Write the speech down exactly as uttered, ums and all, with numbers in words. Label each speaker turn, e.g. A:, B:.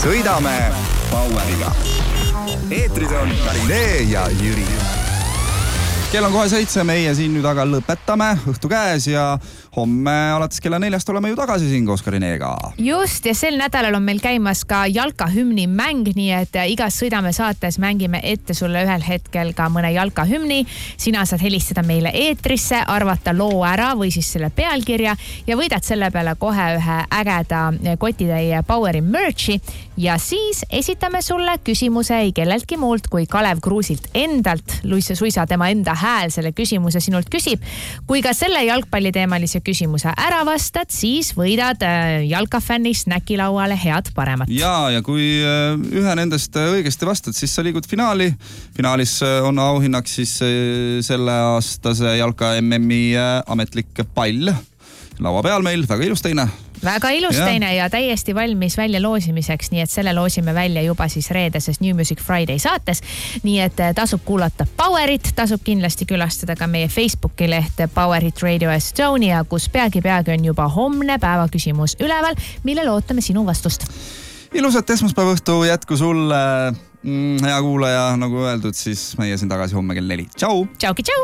A: Sõidame Poweriga. Eetris on Karinee ja Jüri. Kell on kohe seitse, meie siin nüüd aga lõpetame, õhtu käes ja homme alates kella neljast oleme ju tagasi siin koos Karineega.
B: Just, ja sel nädalal on meil käimas ka jalkahümni mäng, nii et igas Sõidame saates mängime ette sulle ühel hetkel ka mõne jalkahümni. Sina saad helistada meile eetrisse, arvata loo ära või siis selle pealkirja ja võidad selle peale kohe ühe ägeda kotitäie Poweri merchi ja siis esitame sulle küsimuse ei kelleltki muult kui Kalev Kruusilt endalt, luisse suisa tema enda hääl selle küsimuse sinult küsib. Kui ka selle jalgpalliteemalise küsimuse ära vastad, siis võidad jalkafänni snäkilauale head paremat.
A: Ja, ja kui ühe nendest õigesti vastad, siis sa liigud finaali. Finaalis on auhinnaks siis selle aastase jalka M M-i ametlik pall. Laua peal meil, väga ilus teine.
B: Väga ilus ja. teine ja täiesti valmis välja loosimiseks, nii et selle loosime välja juba siis reedeses New Music Friday saates. Nii et tasub kuulata Powerit, tasub kindlasti külastada ka meie Facebooki leht Powerit Radio Estonia, kus peagi peagi on juba homne päeva küsimus üleval, millele ootame sinu vastust.
A: Ilusat esmaspäeva õhtu jätku sulle, hea kuulaja, nagu öeldud, siis meie siin tagasi homme kell neli. Tšau!
B: Tšauki, tšau!